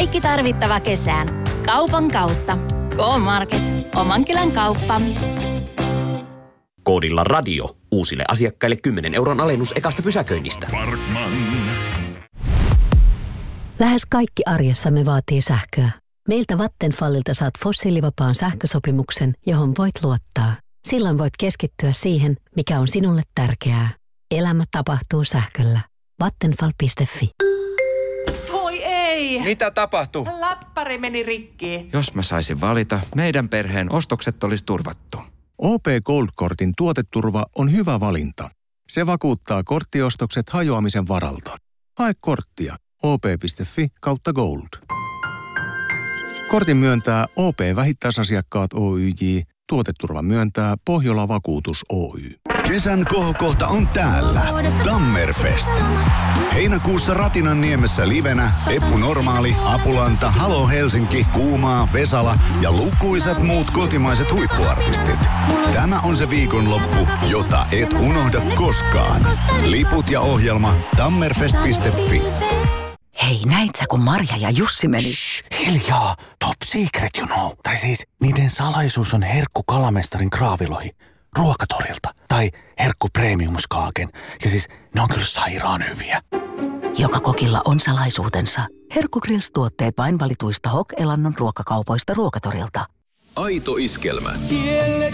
Kaikki tarvittava kesään. Kaupan kautta. K-Market. Oman kylän kauppa. Koodilla radio. Uusille asiakkaille 10 € alennus ekasta pysäköinnistä. Parkman. Lähes kaikki arjessamme vaatii sähköä. Meiltä Vattenfallilta saat fossiilivapaan sähkösopimuksen, johon voit luottaa. Silloin voit keskittyä siihen, mikä on sinulle tärkeää. Elämä tapahtuu sähköllä. Vattenfall.fi. Voi ei! Mitä tapahtui? Läppäri meni rikki. Jos mä saisin valita, meidän perheen ostokset olisi turvattu. OP Gold-kortin tuoteturva on hyvä valinta. Se vakuuttaa korttiostokset hajoamisen varalta. Hae korttia op.fi/gold. Kortin myöntää OP Vähittäisasiakkaat Oyj. Tuoteturva myöntää Pohjola Vakuutus Oy. Kesän kohokohta on täällä. Tammerfest. Heinäkuussa Ratinanniemessä livenä Eppu Normaali, Apulanta, Halo Helsinki, Kuumaa, Vesala ja lukuisat muut kotimaiset huippuartistit. Tämä on se viikonloppu, jota et unohda koskaan. Liput ja ohjelma tammerfest.fi. Hei, näit sä, kun Marja ja Jussi meni? Shh, hiljaa. Top secret, you know. Tai siis, niiden salaisuus on herkku kalamestarin kraavilohi. Ruokatorilta. Tai herkku premiumskaaken. Ja siis, ne on kyllä sairaan hyviä. Joka kokilla on salaisuutensa. Herkku Grills-tuotteet vain valituista Hok-elannon ruokakaupoista Ruokatorilta. Aito iskelmä.